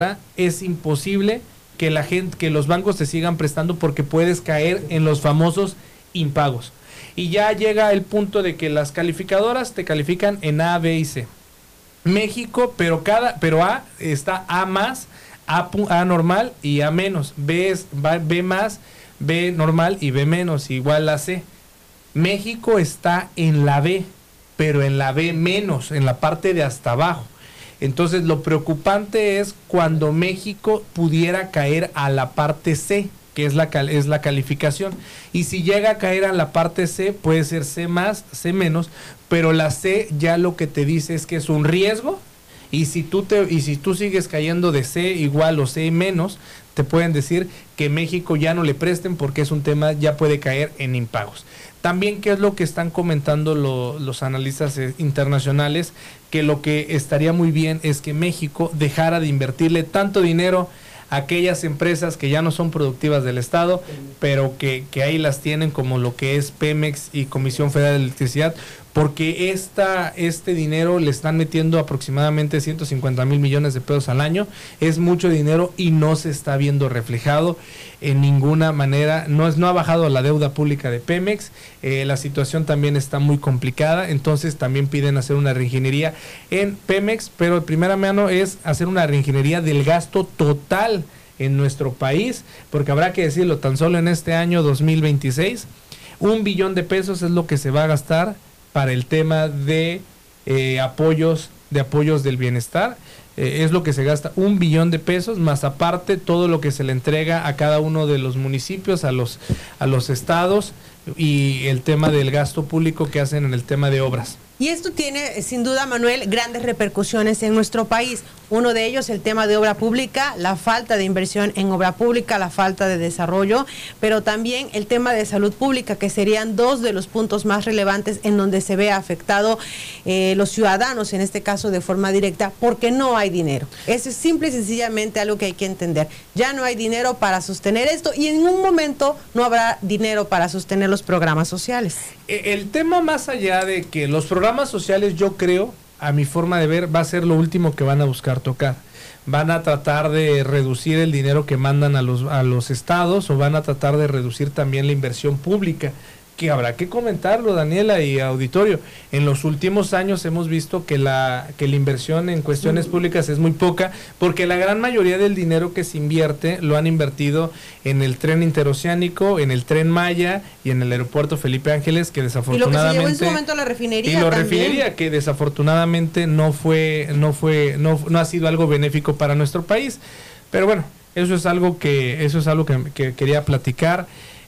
es imposible que los bancos te sigan prestando porque puedes caer en los famosos impagos. Y ya llega el punto de que las calificadoras te califican en A, B y C. México, pero A está A más, A normal y A menos. B más, B normal y B menos, igual a C. México está en la B, pero en la B menos, en la parte de hasta abajo. Entonces lo preocupante es cuando México pudiera caer a la parte C, que es la calificación. Y si llega a caer a la parte C, puede ser C más, C menos, pero la C ya lo que te dice es que es un riesgo. Y si tú sigues cayendo de C igual o C menos, te pueden decir que México ya no le presten porque es un tema, ya puede caer en impagos. También, ¿qué es lo que están comentando los analistas internacionales? Que lo que estaría muy bien es que México dejara de invertirle tanto dinero a aquellas empresas que ya no son productivas del Estado, pero que ahí las tienen, como lo que es Pemex y Comisión Federal de Electricidad, porque este dinero le están metiendo aproximadamente 150,000 millones de pesos al año. Es mucho dinero y no se está viendo reflejado en ninguna manera. No ha bajado la deuda pública de Pemex. La situación también está muy complicada, entonces también piden hacer una reingeniería en Pemex, pero de primera mano es hacer una reingeniería del gasto total en nuestro país, porque habrá que decirlo, tan solo en este año 2026, 1 billón de pesos es lo que se va a gastar para el tema de apoyos del bienestar. Es lo que se gasta, 1 billón de pesos, más aparte todo lo que se le entrega a cada uno de los municipios, a los estados, y el tema del gasto público que hacen en el tema de obras. Y esto tiene, sin duda, Manuel, grandes repercusiones en nuestro país. Uno de ellos, el tema de obra pública, la falta de inversión en obra pública, la falta de desarrollo, pero también el tema de salud pública, que serían dos de los puntos más relevantes en donde se ve afectado los ciudadanos, en este caso de forma directa, porque no hay dinero. Eso es simple y sencillamente algo que hay que entender. Ya no hay dinero para sostener esto y en un momento no habrá dinero para sostener los programas sociales. El tema, más allá de que los programas sociales, yo creo, a mi forma de ver, va a ser lo último que van a buscar tocar. Van a tratar de reducir el dinero que mandan a los estados, o van a tratar de reducir también la inversión pública, que habrá que comentarlo, Daniela y auditorio. En los últimos años hemos visto que la inversión en cuestiones públicas es muy poca, porque la gran mayoría del dinero que se invierte lo han invertido en el tren interoceánico, en el tren Maya y en el aeropuerto Felipe Ángeles, que desafortunadamente, y lo que se llevó en su momento la refinería, y la refinería, que desafortunadamente no ha sido algo benéfico para nuestro país. Pero bueno, eso es algo que quería platicar.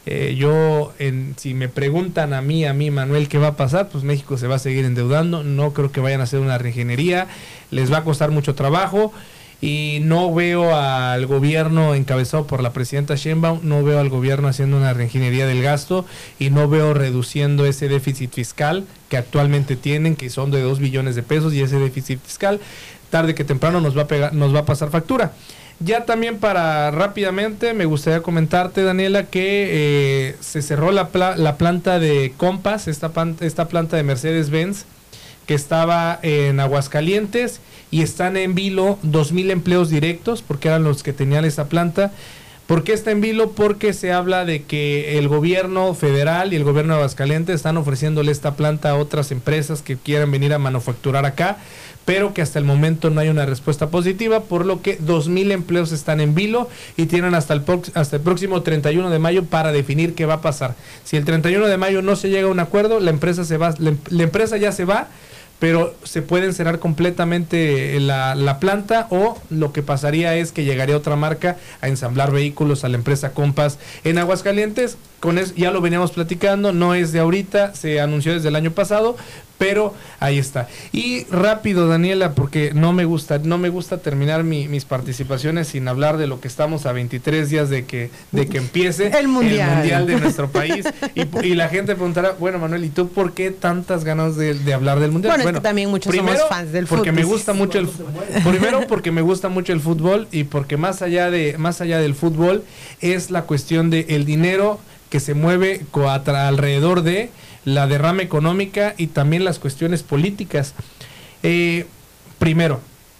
Si me preguntan a mí, Manuel, ¿qué va a pasar? Pues México se va a seguir endeudando. No creo que vayan a hacer una reingeniería, les va a costar mucho trabajo, y no veo al gobierno encabezado por la presidenta Sheinbaum, no veo al gobierno haciendo una reingeniería del gasto, y no veo reduciendo ese déficit fiscal que actualmente tienen, que son de 2 billones de pesos, y ese déficit fiscal tarde que temprano nos va a pasar factura. Ya también, para rápidamente, me gustaría comentarte, Daniela, que se cerró la planta de Compass, esta planta de Mercedes-Benz, que estaba en Aguascalientes, y están en vilo 2,000 empleos directos, porque eran los que tenían esta planta. ¿Por qué está en vilo? Porque se habla de que el gobierno federal y el gobierno de Aguascalientes están ofreciéndole esta planta a otras empresas que quieran venir a manufacturar acá, pero que hasta el momento no hay una respuesta positiva, por lo que 2,000 empleos están en vilo y tienen hasta el próximo 31 de mayo para definir qué va a pasar. Si el 31 de mayo no se llega a un acuerdo, la empresa ya se va, pero se puede cerrar completamente la planta, o lo que pasaría es que llegaría otra marca a ensamblar vehículos a la empresa Compass en Aguascalientes. Con eso ya lo veníamos platicando, no es de ahorita, se anunció desde el año pasado, pero ahí está. Y rápido, Daniela, porque no me gusta terminar mis participaciones sin hablar de lo que estamos a 23 días de que empiece el mundial de nuestro país, y la gente preguntará, bueno, Manuel, ¿y tú por qué tantas ganas de hablar del mundial? Bueno, es que también muchos somos fans del fútbol. Porque me gusta mucho primero porque me gusta mucho el fútbol, y porque más allá del fútbol es la cuestión de el dinero que se mueve alrededor de la derrama económica y también las cuestiones políticas. Primero,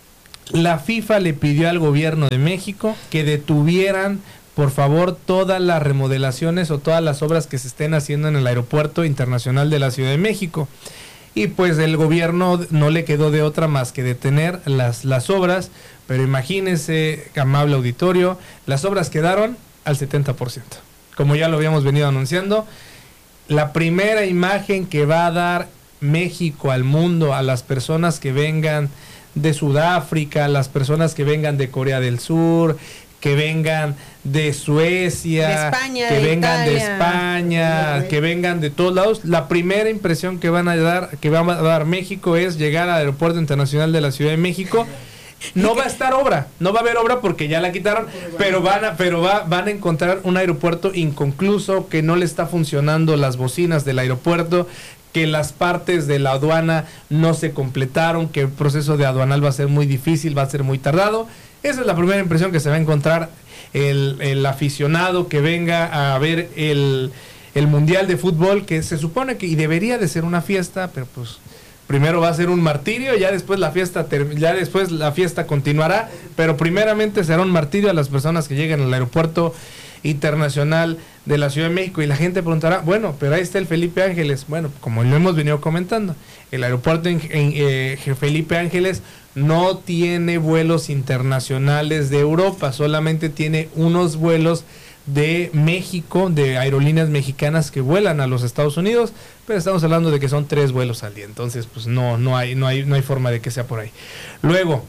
La FIFA le pidió al gobierno de México que detuvieran, por favor, todas las remodelaciones o todas las obras que se estén haciendo en el Aeropuerto Internacional de la Ciudad de México. Y pues el gobierno no le quedó de otra más que detener las obras, pero imagínense, amable auditorio, las obras quedaron al 70%. Como ya lo habíamos venido anunciando, la primera imagen que va a dar México al mundo, a las personas que vengan de Sudáfrica, las personas que vengan de Corea del Sur, que vengan de Suecia, de España, que de vengan Italia, de España, que vengan de todos lados, la primera impresión que va a dar México es llegar al Aeropuerto Internacional de la Ciudad de México. No va a estar obra, no va a haber obra porque ya la quitaron, pero van a encontrar un aeropuerto inconcluso, que no le está funcionando las bocinas del aeropuerto, que las partes de la aduana no se completaron, que el proceso de aduanal va a ser muy difícil, va a ser muy tardado. Esa es la primera impresión que se va a encontrar el aficionado que venga a ver el Mundial de Fútbol, que se supone que y debería de ser una fiesta, pero pues primero va a ser un martirio, ya después la fiesta continuará, pero primeramente será un martirio a las personas que lleguen al Aeropuerto Internacional de la Ciudad de México. Y la gente preguntará, bueno, pero ahí está el Felipe Ángeles. Bueno, como lo hemos venido comentando, el aeropuerto Felipe Ángeles no tiene vuelos internacionales de Europa, solamente tiene unos vuelos de México, de aerolíneas mexicanas que vuelan a los Estados Unidos, pero estamos hablando de que son 3 vuelos al día, entonces pues no hay forma de que sea por ahí. Luego,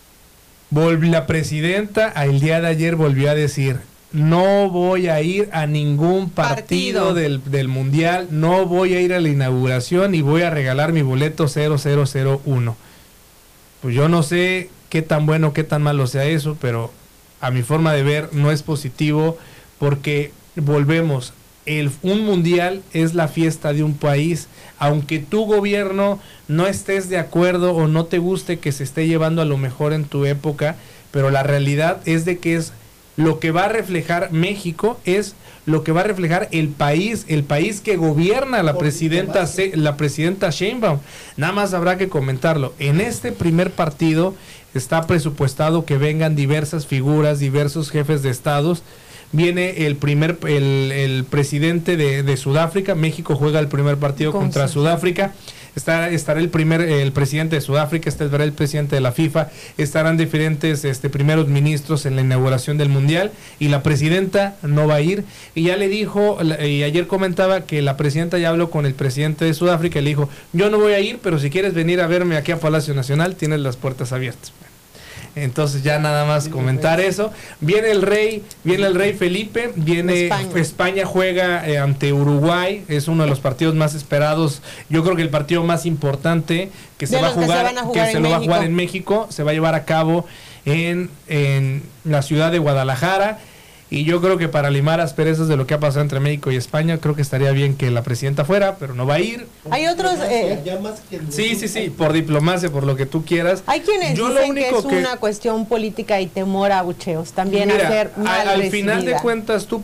la presidenta el día de ayer volvió a decir: no voy a ir a ningún partido del Mundial, no voy a ir a la inauguración y voy a regalar mi boleto 0001. Pues yo no sé qué tan bueno, qué tan malo sea eso, pero a mi forma de ver no es positivo, porque volvemos, un mundial es la fiesta de un país, aunque tu gobierno no estés de acuerdo o no te guste que se esté llevando a lo mejor en tu época, pero la realidad es de que es lo que va a reflejar México, es lo que va a reflejar el país que gobierna la presidenta Sheinbaum. Nada más habrá que comentarlo. En este primer partido está presupuestado que vengan diversas figuras, diversos jefes de estados. Viene el presidente de Sudáfrica. México juega el primer partido contra Sudáfrica. Estará el presidente de Sudáfrica, estará el presidente de la FIFA, estarán diferentes primeros ministros en la inauguración del Mundial, y la presidenta no va a ir. Y ya le dijo, y ayer comentaba que la presidenta ya habló con el presidente de Sudáfrica y le dijo: yo no voy a ir, pero si quieres venir a verme aquí a Palacio Nacional, tienes las puertas abiertas. Entonces ya nada más comentar eso. Viene el rey Felipe, España juega ante Uruguay, es uno de los partidos más esperados, yo creo que el partido más importante que se va a jugar, lo va a jugar en México, se va a llevar a cabo en la ciudad de Guadalajara. Y yo creo que para limar asperezas de lo que ha pasado entre México y España, creo que estaría bien que la presidenta fuera, pero no va a ir. Hay otros... Sí, por diplomacia, por lo que tú quieras. Hay quienes dicen que es una cuestión política y temor a abucheos, también hacer mal al final de cuentas, tú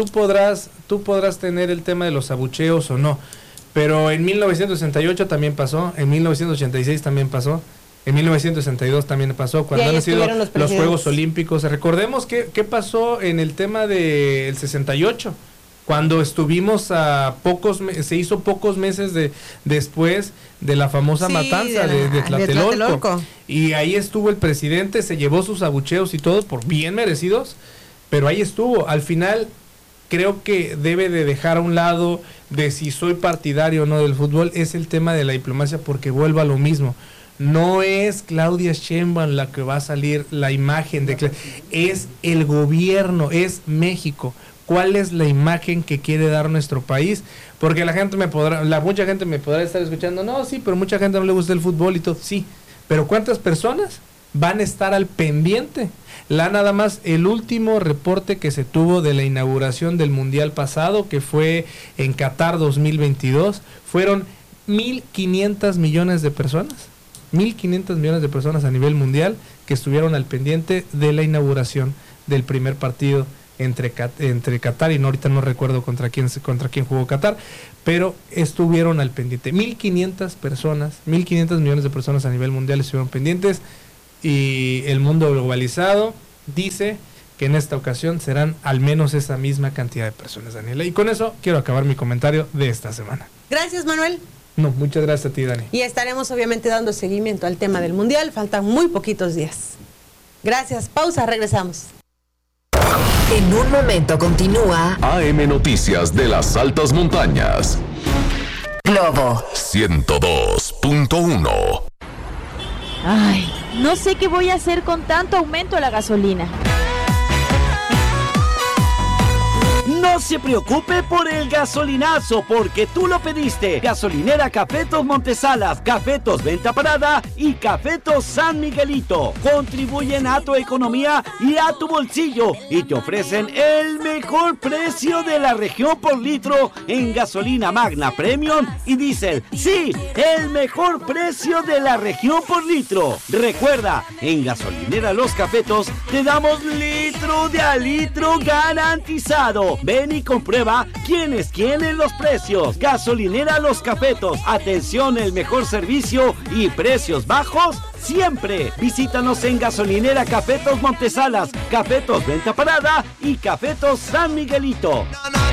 podrás tener el tema de los abucheos o no, pero en 1968 también pasó, en 1986 también pasó, en 1962 también pasó, cuando han sido los Juegos Olímpicos. Recordemos qué pasó en el tema del 68, cuando estuvimos se hizo pocos meses después de la famosa matanza de Tlatelolco. Y ahí estuvo el presidente, se llevó sus abucheos y todo, por bien merecidos, pero ahí estuvo. Al final, creo que debe de dejar a un lado de si soy partidario o no del fútbol, es el tema de la diplomacia, porque vuelvo a lo mismo. No es Claudia Sheinbaum la que va a salir la imagen es el gobierno, es México. ¿Cuál es la imagen que quiere dar nuestro país? Porque mucha gente me podrá estar escuchando: no, sí, pero mucha gente no le gusta el fútbol y todo. Sí, pero ¿cuántas personas van a estar al pendiente? Nada más el último reporte que se tuvo de la inauguración del Mundial pasado, que fue en Qatar 2022, fueron 1.500 millones de personas. 1.500 millones de personas a nivel mundial que estuvieron al pendiente de la inauguración del primer partido entre Qatar y ahorita no recuerdo contra quién jugó Qatar, pero estuvieron al pendiente. 1.500 millones de personas a nivel mundial estuvieron pendientes. y el mundo globalizado dice que en esta ocasión serán al menos esa misma cantidad de personas, Daniela. Y con eso quiero acabar mi comentario de esta semana. Gracias, Manuel. No, muchas gracias a ti, Dani. Y estaremos obviamente dando seguimiento al tema del Mundial. Faltan muy poquitos días. Gracias. Pausa, regresamos. En un momento continúa AM Noticias de las Altas Montañas. Globo 102.1. Ay, no sé qué voy a hacer con tanto aumento de la gasolina. No se preocupe por el gasolinazo, porque tú lo pediste. Gasolinera Cafetos Montesalas, Cafetos Venta Parada y Cafetos San Miguelito. Contribuyen a tu economía y a tu bolsillo y te ofrecen el mejor precio de la región por litro en gasolina Magna Premium y Diesel. Sí, el mejor precio de la región por litro. Recuerda, en Gasolinera Los Cafetos te damos litro de a litro garantizado. Ven y comprueba quién es quién en los precios. Gasolinera Los Cafetos. Atención, el mejor servicio y precios bajos siempre. Visítanos en Gasolinera Cafetos Montesalas, Cafetos Venta Parada y Cafetos San Miguelito.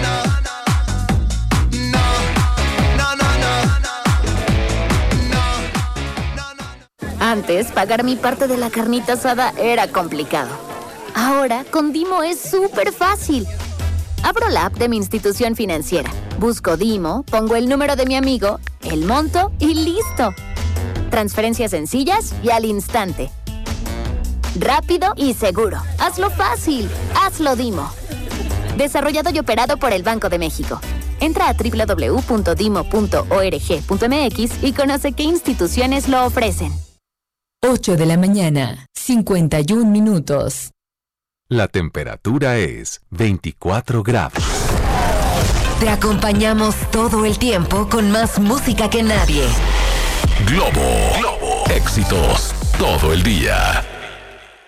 Antes, pagar mi parte de la carnita asada era complicado. Ahora, con Dimo es súper fácil. Abro la app de mi institución financiera, busco Dimo, pongo el número de mi amigo, el monto y ¡listo! Transferencias sencillas y al instante. Rápido y seguro. Hazlo fácil. Hazlo Dimo. Desarrollado y operado por el Banco de México. Entra a www.dimo.org.mx y conoce qué instituciones lo ofrecen. 8 de la mañana, 51 minutos. La temperatura es 24 grados. Te acompañamos todo el tiempo con más música que nadie. Globo. Éxitos todo el día.